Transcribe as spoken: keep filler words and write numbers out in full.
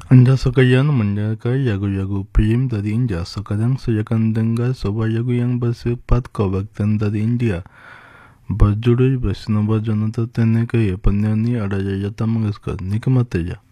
Anja Sokayano Manjaka Yagu Yagu Pim that India Sokadang Soyakandenga Soba Yaguyang Basu Pat Kovak that India Bajuru Vesnova Janata Teneka Yapanyani Adayatamangaska Nikamateja.